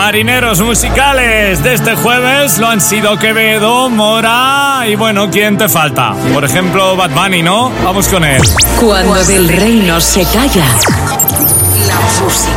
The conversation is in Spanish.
marineros musicales de este jueves lo han sido Quevedo, Mora y bueno, ¿quién te falta? Por ejemplo, Bad Bunny, ¿no? Vamos con él. Cuando del reino se calla, la música